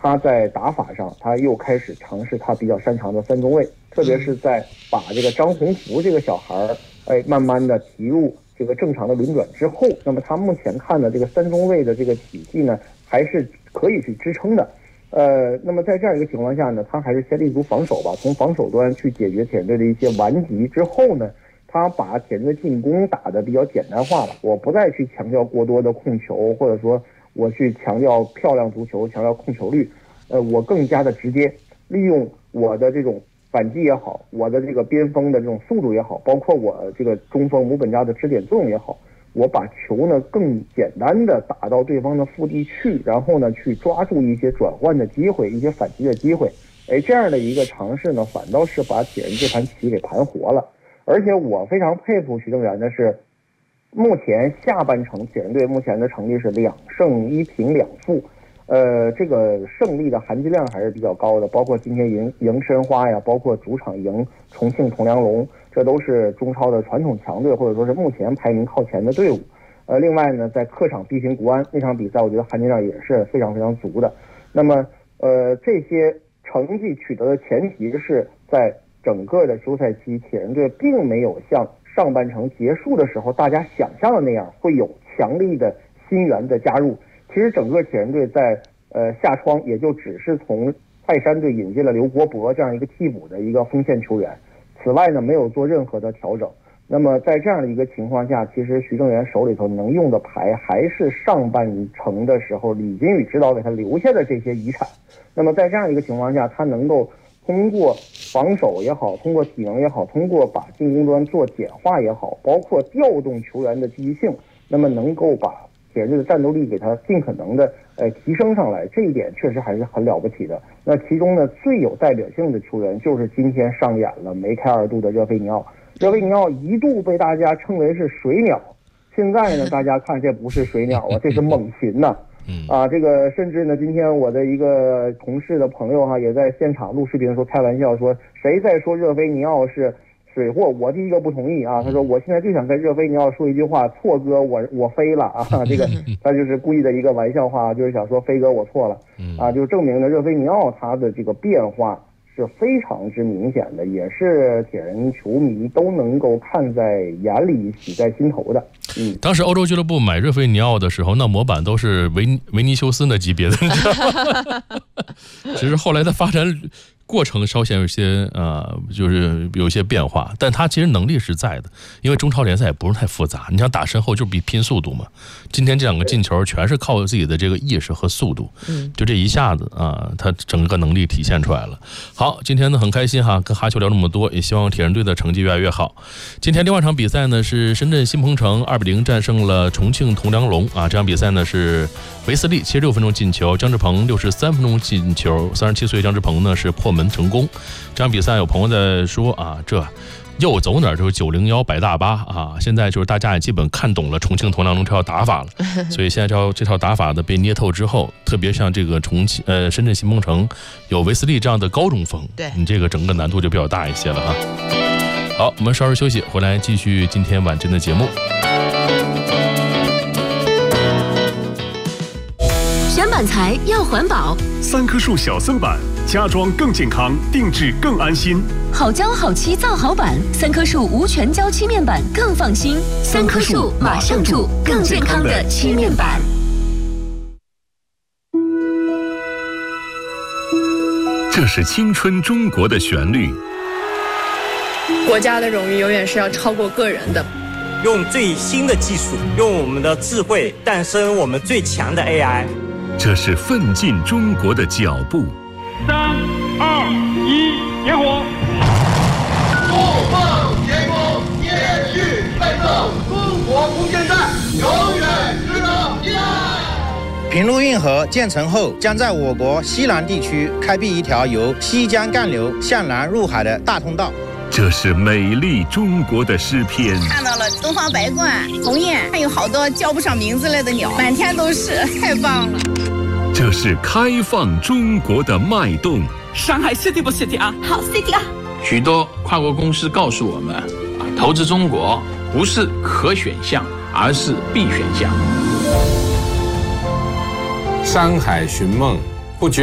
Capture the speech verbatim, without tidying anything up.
他在打法上，他又开始尝试他比较擅长的三中卫，特别是在把这个张宏福这个小孩儿，哎，慢慢的提入这个正常的轮转之后，那么他目前看的这个三中卫的这个体系呢，还是可以去支撑的。呃，那么在这样一个情况下呢，他还是先立足防守吧，从防守端去解决铁人队的一些顽疾之后呢，他把铁人的进攻打得比较简单化了，我不再去强调过多的控球，或者说我去强调漂亮足球，强调控球率，呃，我更加的直接利用我的这种反击也好，我的这个边锋的这种速度也好，包括我这个中锋姆本扎的支点作用也好，我把球呢更简单的打到对方的腹地去，然后呢去抓住一些转换的机会，一些反击的机会。哎，这样的一个尝试呢，反倒是把铁人这盘棋给盘活了。而且我非常佩服徐正源的是，目前下半程铁人队目前的成绩是两胜一平两负，呃，这个胜利的含金量还是比较高的，包括今天赢赢申花呀，包括主场赢重庆铜梁龙，这都是中超的传统强队，或者说是目前排名靠前的队伍。呃，另外呢，在客场逼平国安那场比赛，我觉得含金量也是非常非常足的。那么，呃，这些成绩取得的前提是在整个的休赛期，铁人队并没有像上半程结束的时候大家想象的那样会有强力的新援的加入。其实整个铁人队在呃夏窗也就只是从泰山队引进了刘国博这样一个替补的一个锋线球员，此外呢没有做任何的调整。那么在这样的一个情况下，其实徐正源手里头能用的牌还是上半程的时候李金羽指导给他留下的这些遗产。那么在这样一个情况下，他能够通过防守也好，通过体能也好，通过把进攻端做简化也好，包括调动球员的积极性，那么能够把铁人队的战斗力给他尽可能的呃提升上来，这一点确实还是很了不起的。那其中呢，最有代表性的球员就是今天上演了梅开二度的热菲尼奥。热菲尼奥一度被大家称为是水鸟，现在呢，大家看这不是水鸟啊，这是猛禽呐、啊。啊，这个甚至呢，今天我的一个同事的朋友哈，也在现场录视频的时候开玩笑说，谁在说热菲尼奥是水货，我第一个不同意啊。他说我现在就想跟热菲尼奥说一句话，错哥我我飞了啊。这个他就是故意的一个玩笑话，就是想说飞哥我错了啊，就证明了热菲尼奥他的这个变化是非常之明显的，也是铁人球迷都能够看在眼里喜在心头的。嗯， 当时欧洲俱乐部买热菲尼奥的时候，那模板都是维维尼修斯那级别的，只是后来的发展过程稍显有些呃，就是有些变化，但他其实能力是在的，因为中超联赛也不是太复杂，你想打身后就比拼速度嘛。今天这两个进球全是靠自己的这个意识和速度，就这一下子啊，他整个能力体现出来了。好，今天呢很开心哈，跟哈球聊那么多，也希望铁人队的成绩越来越好。今天另外一场比赛呢是深圳新鹏城二比零战胜了重庆铜梁龙啊，这场比赛呢是维斯利七十六分钟进球，张志鹏六十三分钟进球，三十七岁张志鹏呢是破门成功。这场比赛有朋友在说啊，这又走哪儿就是九零幺摆大巴啊！现在就是大家也基本看懂了重庆铜梁龙这套打法了，所以现在这套这套打法的被捏透之后，特别像这个重庆呃深圳新鹏城有维斯利这样的高中锋， 对你这个整个难度就比较大一些了啊。好，我们稍事休息，回来继续今天晚间的节目。 选板材要环保， 三棵树小森板，家装更健康，定制更安心。 好胶好漆造好板，三棵树无全胶漆面板更放心。三棵树马上住更健康的漆面板。 这是青春中国的旋律。 国家的荣誉永远是要超过个人的。 用最新的技术，用我们的智慧诞生我们最强的 A I。 这是奋进中国的脚步。 三二一，点火！ 不放天空，延续奋斗，中国空间站永远值得依赖。 平陆运河建成后，将在我国西南地区开辟一条由西江干流向南入海的大通道。 这是美丽中国的诗篇。 看到了东方白鹳、鸿雁，还有好多叫不上名字来的鸟，满天都是，太棒了。 这是开放中国的脉动。 上海 City 不 City 啊？ 好 City 啊！ 许多跨国公司告诉我们，投资中国不是可选项，而是必选项。 山海寻梦